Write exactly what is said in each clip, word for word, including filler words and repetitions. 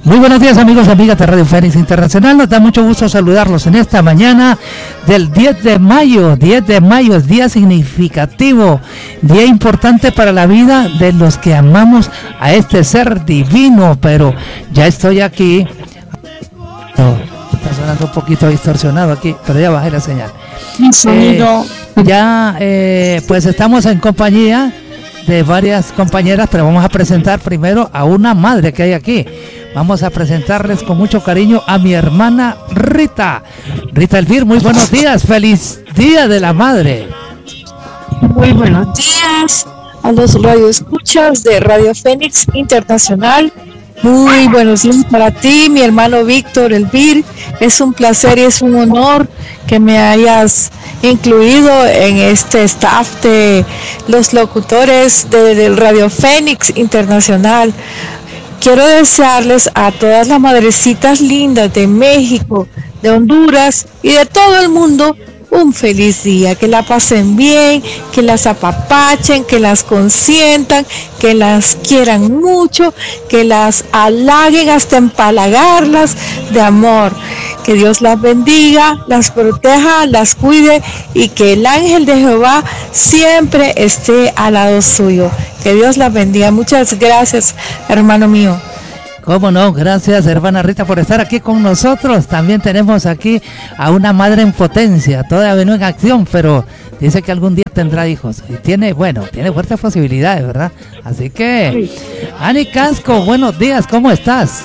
Muy buenos días, amigos y amigas de Radio Fénix Internacional. Nos da mucho gusto saludarlos en esta mañana del diez de mayo. diez de mayo es día significativo, día importante para la vida de los que amamos a este ser divino. Pero ya estoy aquí. No, está sonando un poquito distorsionado aquí, pero ya bajé la señal. Mi sonido. Eh, ya, eh, pues estamos en compañía de varias compañeras, pero vamos a presentar primero a una madre que hay aquí. Vamos a presentarles con mucho cariño a mi hermana Rita. Rita Elvir, muy buenos días, feliz Día de la Madre. Muy buenos días a los radioescuchas de Radio Fénix Internacional. Muy buenos días para ti, mi hermano Víctor Elvir. Es un placer y es un honor que me hayas incluido en este staff de los locutores de, del Radio Fénix Internacional. Quiero desearles a todas las madrecitas lindas de México, de Honduras y de todo el mundo un feliz día, que la pasen bien, que las apapachen, que las consientan, que las quieran mucho, que las halaguen hasta empalagarlas de amor. Que Dios las bendiga, las proteja, las cuide y que el ángel de Jehová siempre esté al lado suyo. Que Dios las bendiga. Muchas gracias, hermano mío. Cómo no, gracias hermana Rita por estar aquí con nosotros. También tenemos aquí a una madre en potencia, todavía no en acción, pero dice que algún día tendrá hijos. Y tiene, bueno, tiene fuertes posibilidades, ¿verdad? Así que, Ani Casco, buenos días, ¿cómo estás?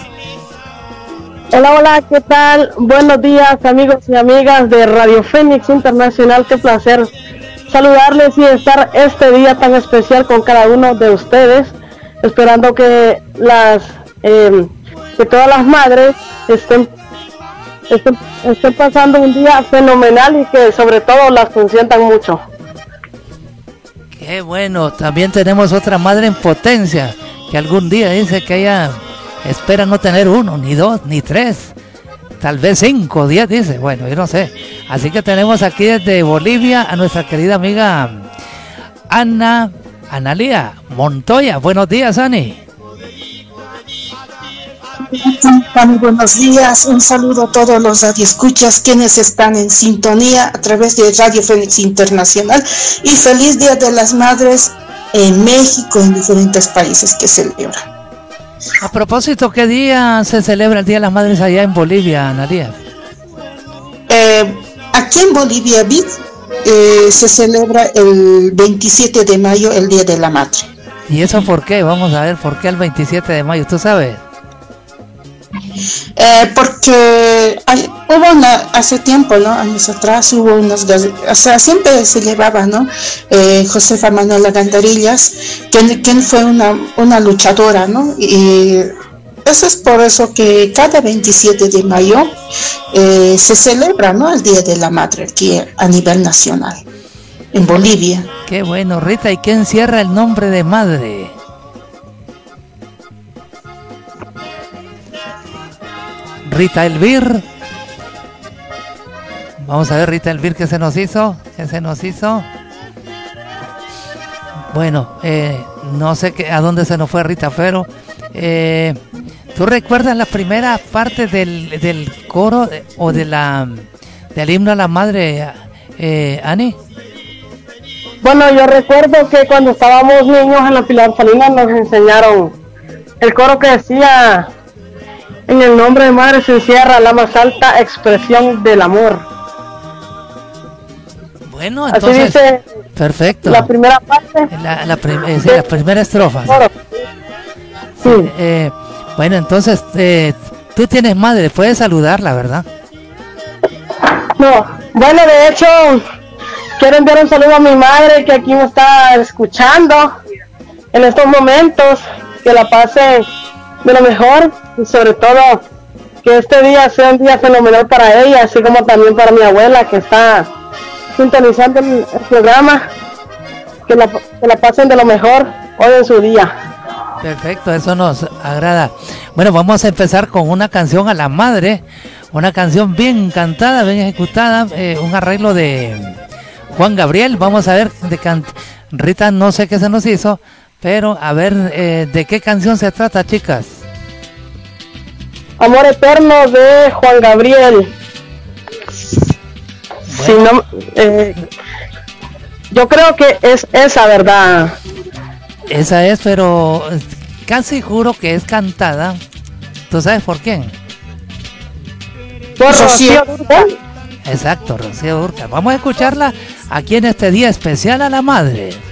Hola, hola, ¿qué tal? Buenos días, amigos y amigas de Radio Fénix Internacional. Qué placer saludarles y estar este día tan especial con cada uno de ustedes, esperando que las eh, que todas las madres estén, estén estén pasando un día fenomenal y que sobre todo las consientan mucho. Qué bueno, también tenemos otra madre en potencia que algún día dice que ella espera no tener uno, ni dos, ni tres, tal vez cinco, diez, dice, bueno, yo no sé. Así que tenemos aquí desde Bolivia a nuestra querida amiga Ana, Analía Montoya. Buenos días, Ani. Muy buenos días, un saludo a todos los radioescuchas quienes están en sintonía a través de Radio Fénix Internacional y feliz Día de las Madres en México, en diferentes países que celebran. A propósito, ¿qué día se celebra el Día de las Madres allá en Bolivia, Analía? Eh, aquí en Bolivia, eh, se celebra el veintisiete de mayo, el Día de la Madre. ¿Y eso por qué? Vamos a ver, ¿por qué el veintisiete de mayo? ¿Tú sabes? Eh, porque hay, hubo una, hace tiempo, ¿no? Años atrás hubo unos, o sea, siempre se llevaba, ¿no? Eh, Josefa Manuela Gandarillas, quien, quien fue una, una luchadora, ¿no? Y eso es por eso que cada veintisiete de mayo eh, se celebra, ¿no? El Día de la Madre aquí a nivel nacional, en Bolivia. Qué bueno, Rita, ¿y qué encierra el nombre de madre? Rita Elvir. Vamos a ver, Rita Elvir, ¿qué se nos hizo? ¿Qué se nos hizo? Bueno, eh, no sé qué, a dónde se nos fue Rita, pero eh, ¿tú recuerdas la primera parte del, del coro de, o de la del himno a la madre, eh, Ani? Bueno, yo recuerdo que cuando estábamos niños en la Pilar Salinas nos enseñaron el coro que decía: en el nombre de madre se encierra la más alta expresión del amor. Bueno, entonces, así dice, perfecto. La primera parte. La, la, prim eh, sí, la primera estrofa. Sí. Sí, eh, bueno, entonces, eh, tú tienes madre, puedes saludarla, ¿verdad? No, bueno, de hecho, quiero enviar un saludo a mi madre que aquí me está escuchando en estos momentos, que la pase de lo mejor y sobre todo que este día sea un día fenomenal para ella, así como también para mi abuela que está sintonizando el, el programa, que la, que la pasen de lo mejor hoy en su día. Perfecto, eso nos agrada. Bueno, vamos a empezar con una canción a la madre, una canción bien cantada, bien ejecutada, eh, un arreglo de Juan Gabriel. Vamos a ver, de can Rita, no sé qué se nos hizo, pero a ver, eh, ¿de qué canción se trata, chicas? Amor Eterno de Juan Gabriel. Bueno. Si no, eh, yo creo que es esa, ¿verdad? Esa es, pero casi juro que es cantada. ¿Tú sabes por quién? Por Rocío Dúrcal. Exacto, Rocío Dúrcal. Vamos a escucharla aquí en este día especial a la madre.